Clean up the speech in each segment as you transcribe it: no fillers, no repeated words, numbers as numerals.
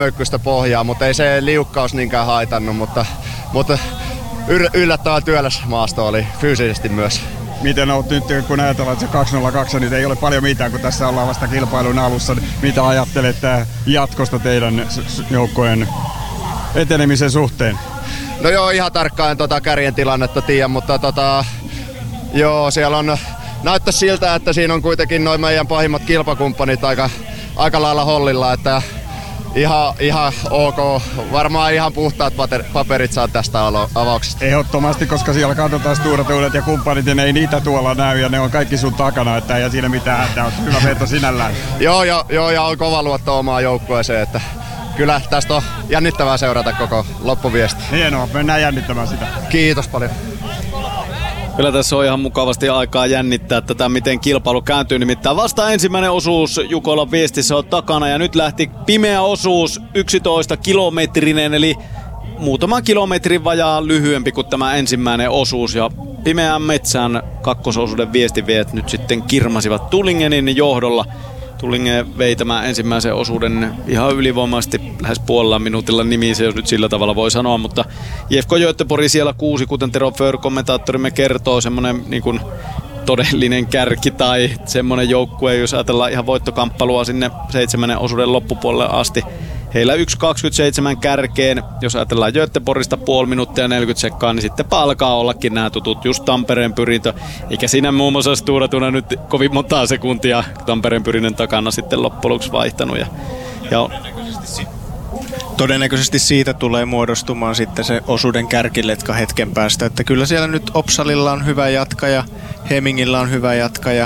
möykkystä pohjaa, mutta ei se liukkaus niinkään haitannut, mutta yllättävän työläs maasto oli fyysisesti myös. Miten olet nyt, kun ajatellaan, että se 202, niin ei ole paljon mitään, kun tässä ollaan vasta kilpailun alussa. Mitä ajattelette jatkosta teidän joukkojen etenemisen suhteen? No joo, ihan tarkkaan kärjen tilannetta tiedä, mutta joo, siellä on, näyttää siltä, että siinä on kuitenkin noin meidän pahimmat kilpakumppanit aika lailla hollilla, että ihan ok. Varmaan ihan puhtaat paperit saa tästä avauksesta. Ehdottomasti, koska siellä katsotaan Sturatuudet ja kumppanit ja ne ei niitä tuolla näy ja ne on kaikki sun takana, että ei siinä mitään hätää, on hyvä veto sinällään. Joo, ja on kova luotto omaan joukkueeseen, että kyllä tästä on jännittävää seurata koko loppuviesti. Hienoa, mennään jännittämään sitä. Kiitos paljon. Kyllä tässä on ihan mukavasti aikaa jännittää tätä, miten kilpailu kääntyy. Nimittäin vasta ensimmäinen osuus Jukolan Viestissä on takana ja nyt lähti pimeä osuus 11-kilometrinen, eli muutama kilometrin vajaa lyhyempi kuin tämä ensimmäinen osuus. Ja pimeään metsään kakkososuuden Viestiviet nyt sitten kirmasivat Tullingenin johdolla. Tullingen vei tämän ensimmäisen osuuden ihan ylivoimaisesti lähes puolella minuutilla nimissä, jos nyt sillä tavalla voi sanoa, mutta JFK Göteborg siellä 6, kuten Tero Föhr kommentaattorimme kertoo, semmoinen niin kuin todellinen kärki tai semmoinen joukkue, jos ajatellaan ihan voittokamppailua sinne 7. osuuden loppupuolelle asti. Heillä 1.27 kärkeen, jos ajatellaan Göteborgista puoli minuuttia ja 40 sekkaa, niin sitten alkaa ollakin nämä tutut, just Tampereen Pyrintö. Eikä siinä muun muassa Sturatuna nyt kovin montaa sekuntia Tampereen Pyrinnön takana sitten loppujen lopuksi vaihtanut. Todennäköisesti siitä tulee muodostumaan sitten se osuuden kärkiletka hetken päästä. Että kyllä siellä nyt Opsalilla on hyvä jatkaja, Hemingillä on hyvä jatkaja.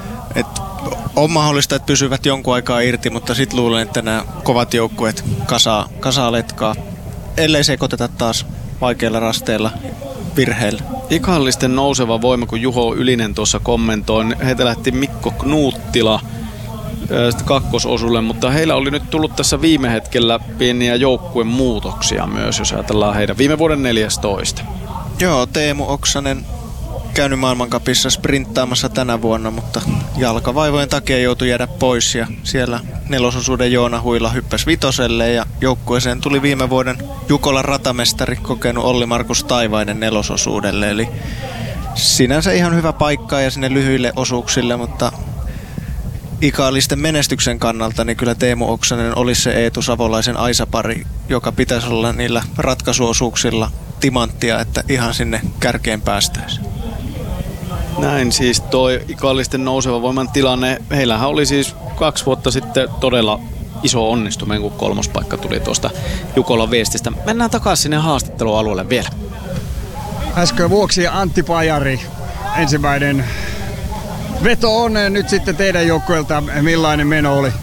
On mahdollista, että pysyvät jonkun aikaa irti, mutta sitten luulen, että nämä kovat joukkueet kasaa letkaa, ellei sekoiteta taas vaikeilla rasteilla virheillä. Ikallisten nouseva voima, kun Juho Ylinen tuossa kommentoi, heitä lähti Mikko Knuuttila kakkososulle, mutta heillä oli nyt tullut tässä viime hetkellä pieniä joukkueen muutoksia myös, jos ajatellaan heidän viime vuoden 14. Joo, Teemu Oksanen käynyt maailmancupissa sprinttaamassa tänä vuonna, mutta jalkavaivojen takia joutui jäädä pois ja siellä nelososuuden Joona Huila hyppäsi vitoselle ja joukkueeseen tuli viime vuoden Jukolan ratamestari kokenut Olli-Markus Taivainen nelososuudelle, eli sinänsä ihan hyvä paikka ja sinne lyhyille osuuksille, mutta ikaalisten menestyksen kannalta niin kyllä Teemu Oksanen olisi se Eetu Savolaisen Aisa-pari, joka pitäisi olla niillä ratkaisuosuuksilla timanttia, että ihan sinne kärkeen päästäisiin. Näin siis toi ikallisten nouseva voiman tilanne. Heillähän oli siis 2 vuotta sitten todella iso onnistuminen, kun 3. paikka tuli tuosta Jukolan Viestistä. Mennään takaisin sinne haastattelualueelle vielä. Äsken vuoksi Antti Pajari, ensimmäinen veto on nyt sitten teidän joukkueelta. Millainen meno oli?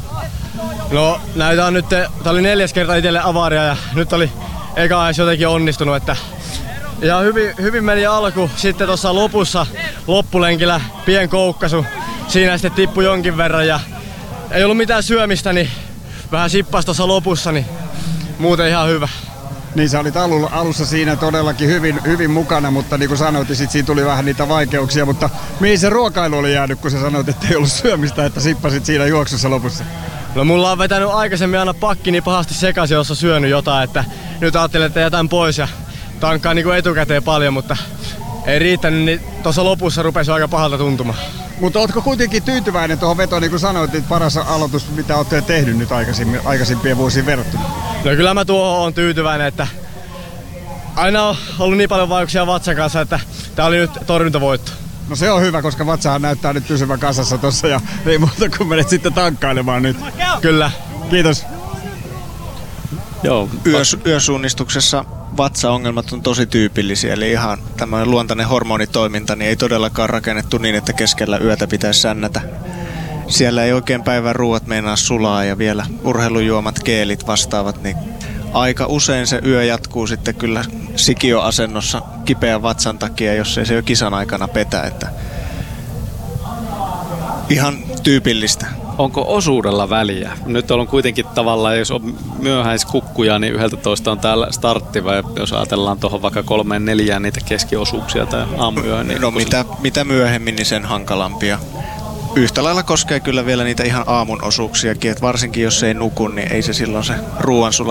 No näitä on nyt, tää oli 4. kerta itselle avaaria ja nyt oli eka edes jotenkin onnistunut, että ja hyvin meni alku, sitten tuossa lopussa loppulenkillä pien koukkasu, siinä sitten tippui jonkin verran ja ei ollut mitään syömistä, niin vähän sippas tuossa lopussa, niin muuten ihan hyvä. Niin sä olit alussa siinä todellakin hyvin mukana, mutta niin kuin sanoit, sit siinä tuli vähän niitä vaikeuksia, mutta mihin se ruokailu oli jäänyt, kun sä sanoit, että ei ollut syömistä, että sippasit siinä juoksussa lopussa? No mulla on vetänyt aikaisemmin aina pakki niin pahasti sekaisin, jos on syönyt jotain, että nyt ajattelin, että jätän pois ja tankkaan niin kuin etukäteen paljon, mutta ei riittänyt, niin tuossa lopussa rupesi aika pahalta tuntumaan. Mutta ootko kuitenkin tyytyväinen tuohon vetoon, niin kuin sanoit, että paras aloitus, mitä olette tehnyt nyt aikaisempien vuosiin verrattuna? No kyllä mä tuohon on tyytyväinen, että aina on ollut niin paljon vaikeuksia vatsan kanssa, että tää oli nyt torjuntavoitto. No se on hyvä, koska vatsahan näyttää nyt pysyvän kasassa tossa ja ei muuta kuin menet sitten tankkailemaan nyt. Kyllä. Kiitos. Joo, yösuunnistuksessa vatsaongelmat on tosi tyypillisiä, eli ihan tämmöinen luontainen hormonitoiminta niin ei todellakaan rakennettu niin, että keskellä yötä pitäisi sännätä. Siellä ei oikein päivän ruuat meinaa sulaa ja vielä urheilujuomat, keelit vastaavat, niin aika usein se yö jatkuu sitten kyllä sikioasennossa kipeän vatsan takia, jos ei se jo kisan aikana petä, että ihan tyypillistä. Onko osuudella väliä? Nyt on kuitenkin tavallaan, jos on myöhäiskukkuja, niin 11 on täällä startti, vai jos ajatellaan tuohon vaikka 3-4 niitä keskiosuuksia tai aamuyöhön. Niin no mitä myöhemmin, niin sen hankalampia. Yhtä lailla koskee kyllä vielä niitä ihan aamun osuuksiakin, että varsinkin jos ei nuku, niin ei se silloin se ruoansulatus